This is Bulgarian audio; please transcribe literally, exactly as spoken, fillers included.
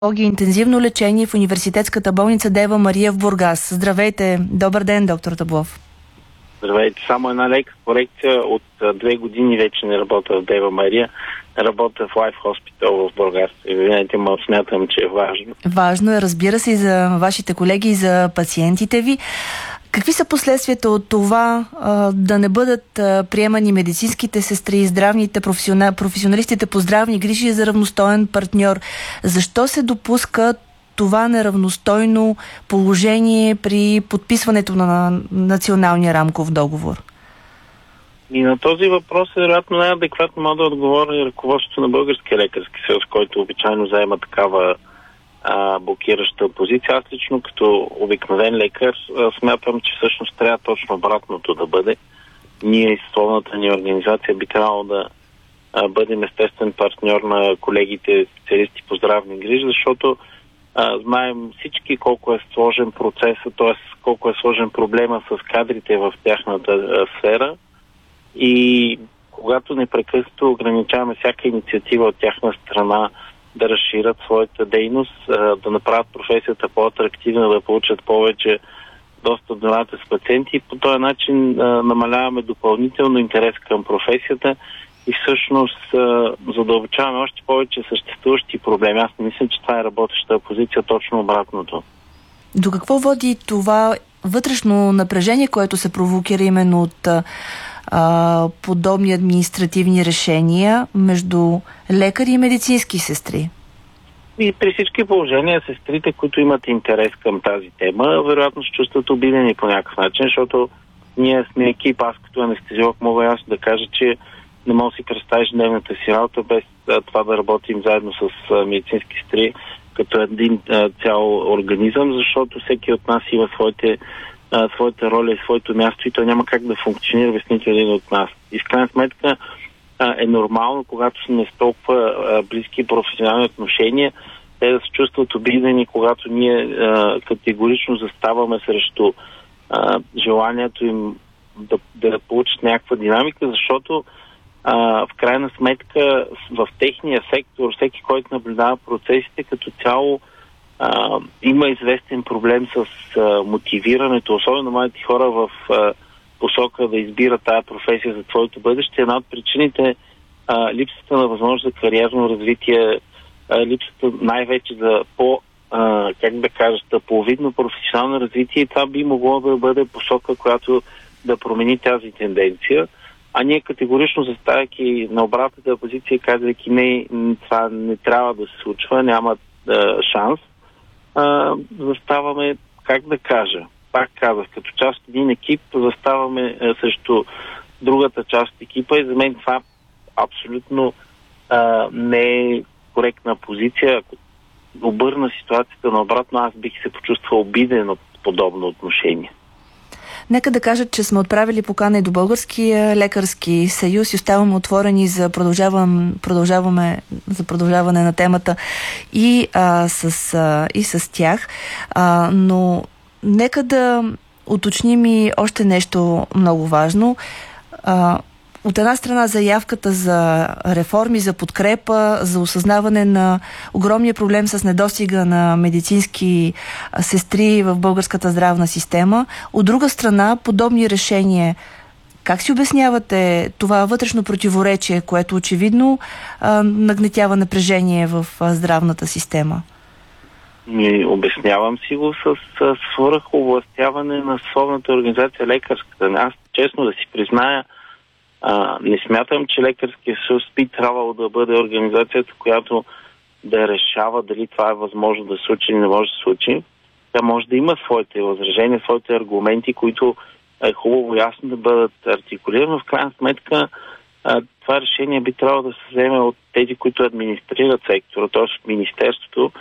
интензивно лечение в университетската болница Дева Мария в Бургас. Здравейте! Добър ден, доктор Таблов. Здравейте! Само една лека корекция. От две години вече не работя в Дева Мария. Работя в Life Hospital в Бургас. Извинете, но смятам, че е важно. Важно е, разбира се, и за вашите колеги, и за пациентите ви. Какви са последствията от това а, да не бъдат а, приемани медицинските сестри, здравните професионали, професионалистите по здравни грижи за равностоен партньор? Защо се допуска това неравностойно положение при подписването на националния рамков договор? И на този въпрос вероятно най-адекватно мога да отговоря ръководството на Българския лекарски съюз, който обичайно заема такава а, блокираща позиция. Аз лично като обикновен лекар а, смятам, че всъщност трябва точно обратното да бъде. Ние и съсловната ни организация би трябвало да а, бъдем естествен партньор на колегите специалисти по здравни грижи, защото а, знаем всички колко е сложен процесът, т.е. колко е сложен проблема с кадрите в тяхната а, сфера. И когато непрекъснато ограничаваме всяка инициатива от тяхна страна да разширят своята дейност, да направят професията по-атрактивна, да получат повече достъп до работа с пациенти, по този начин намаляваме допълнително интерес към професията и всъщност задълбочаваме още повече съществуващи проблеми. Аз не мисля, че това е работеща позиция, точно обратното. До какво води това вътрешно напрежение, което се провокира именно от а, подобни административни решения между лекари и медицински сестри? И при всички положения сестрите, които имат интерес към тази тема, вероятно се чувстват обидени по някакъв начин, защото ние сме екип. Аз като анестезиолог мога ясно да кажа, че не мога да си представиш дневната си работа без а, това да работим заедно с а, медицински сестри като един а, цял организъм, защото всеки от нас има своите а, своята роля и своето място и то няма как да функционира без нито един от нас. И в крайна сметка а, е нормално, когато сме с толкова а, близки професионални отношения, те да се чувстват обидени, когато ние а, категорично заставаме срещу а, желанието им да, да получат някаква динамика, защото а, в крайна сметка в техния сектор, всеки, който наблюдава процесите, като цяло а, има известен проблем с а, мотивирането, особено младите хора в а, посока да избират тая професия за твоето бъдеще. Една от причините а, липсата на възможност за кариерно развитие, а, липсата най-вече за по, а, как да кажа, стъпаловидно професионално развитие, и това би могло да бъде посока, която да промени тази тенденция. А ние категорично, заставяйки на обратната позиция, казвайки не, това не трябва да се случва, няма а, шанс, а, заставаме, как да кажа, пак казах, като част от един екип, заставаме а, срещу другата част от екипа и за мен това абсолютно а, не е коректна позиция. Ако обърна ситуацията наобратно, аз бих се почувствал обиден от подобно отношение. Нека да кажа, че сме отправили покана и до Българския лекарски съюз и оставаме отворени за продължавам, продължаваме за продължаване на темата и, а, с, а, и с тях. А, но нека да уточним и още нещо много важно. А, От една страна заявката за реформи, за подкрепа, за осъзнаване на огромния проблем с недостига на медицински сестри в българската здравна система. От друга страна, подобни решения. Как си обяснявате това вътрешно противоречие, което очевидно а, нагнетява напрежение в а, здравната система? Ми обяснявам си го с, с свръховластяване на съсловната организация лекарската. Аз честно да си призная, А, не смятам, че лекарския съюз би трябвало да бъде организацията, която да решава дали това е възможно да се случи или не може да се случи. Тя може да има своите възражения, своите аргументи, които е хубаво ясно да бъдат артикулирани, но в крайна сметка а, това решение би трябвало да се вземе от тези, които администрират сектора, т.е. от Министерството,